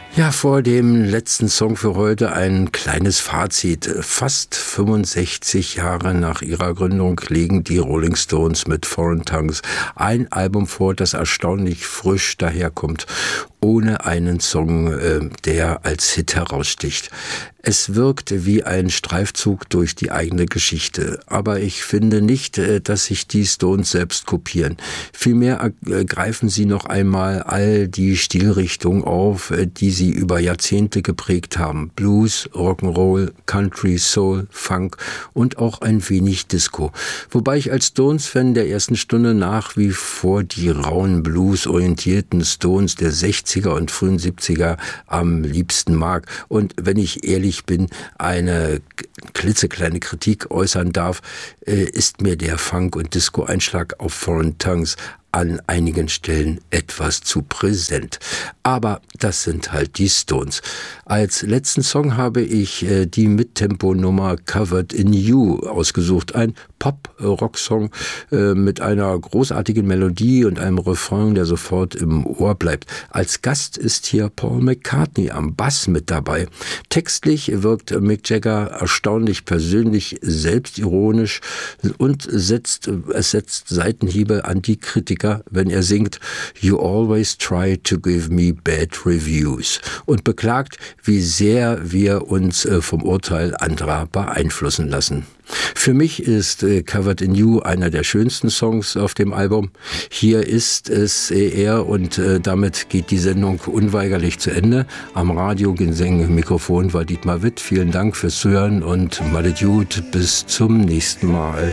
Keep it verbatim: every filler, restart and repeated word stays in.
Ja, vor dem letzten Song für heute ein kleines Fazit. Fast fünfundsechzig Jahre nach ihrer Gründung legen die Rolling Stones mit Foreign Tongues ein Album vor, das erstaunlich frisch daherkommt, ohne einen Song, der als Hit heraussticht. Es wirkt wie ein Streifzug durch die eigene Geschichte, aber ich finde nicht, dass sich die Stones selbst kopieren. Vielmehr greifen sie noch einmal all die Stilrichtungen auf, die sie über Jahrzehnte geprägt haben. Blues, Rock'n'Roll, Country, Soul, Funk und auch ein wenig Disco. Wobei ich als Stones-Fan der ersten Stunde nach wie vor die rauen Blues-orientierten Stones der sechziger und frühen siebziger am liebsten mag. Und wenn ich ehrlich bin, eine klitzekleine Kritik äußern darf, ist mir der Funk- und Disco-Einschlag auf Foreign Tongues an einigen Stellen etwas zu präsent. Aber das sind halt die Stones. Als letzten Song habe ich äh, die Mittempo-Nummer Covered in You ausgesucht. Ein Pop-Rock-Song äh, mit einer großartigen Melodie und einem Refrain, der sofort im Ohr bleibt. Als Gast ist hier Paul McCartney am Bass mit dabei. Textlich wirkt Mick Jagger erstaunlich persönlich, selbstironisch und setzt, es setzt Seitenhiebe an die Kritiker, wenn er singt You always try to give me bad reviews und beklagt, wie sehr wir uns vom Urteil anderer beeinflussen lassen. Für mich ist äh, Covered in You einer der schönsten Songs auf dem Album. Hier ist es er und äh, damit geht die Sendung unweigerlich zu Ende. Am Radio Ginseng Mikrofon war Dietmar Witt. Vielen Dank fürs Zuhören und malet gut, bis zum nächsten Mal.